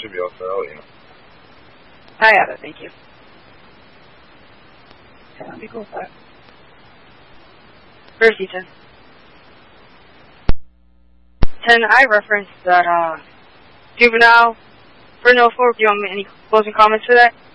should be all set. I'll let you know. I have it, thank you. Okay, let me go back. Where's E10? 10, I referenced that, Juvenile, for No 4, do you want any closing comments for that?